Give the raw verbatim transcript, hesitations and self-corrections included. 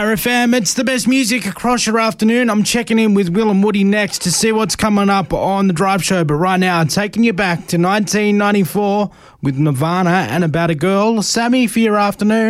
Power F M, it's the best music across your afternoon. I'm checking in with Will and Woody next to see what's coming up on the Drive Show. But right now, taking you back to nineteen ninety-four with Nirvana and About a Girl. Sammy for your afternoon.